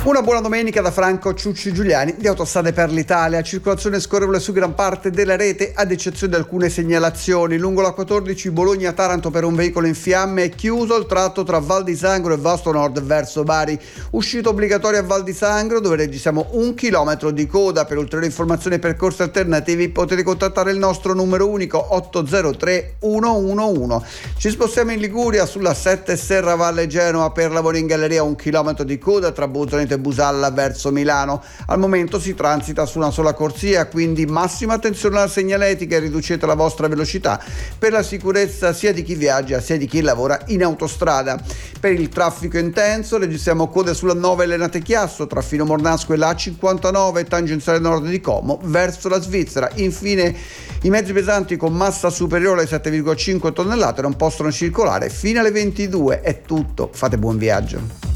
Una buona domenica da Franco Ciucci Giuliani di Autostrade per l'Italia. Circolazione scorrevole su gran parte della rete, ad eccezione di alcune segnalazioni. Lungo la 14 Bologna-Taranto per un veicolo in fiamme è chiuso il tratto tra Val di Sangro e Vasto Nord verso Bari. Uscita obbligatoria a Val di Sangro, dove registriamo 1 chilometro di coda. Per ulteriori informazioni e percorsi alternativi potete contattare il nostro numero unico 803 111. Ci spostiamo in Liguria sulla 7 Serravalle Genova per lavori in galleria, 1 chilometro di coda tra Busonete e Busalla verso Milano. Al momento si transita su una sola corsia, quindi massima attenzione alla segnaletica e riducete la vostra velocità per la sicurezza sia di chi viaggia sia di chi lavora in autostrada. Per il traffico intenso registriamo code sulla 9 Lenate Chiasso tra Fino Mornasco e la A59 tangenziale nord di Como verso la Svizzera. Infine i mezzi pesanti con massa superiore ai 7,5 tonnellate non possono circolare fino alle 22. È tutto, fate buon viaggio.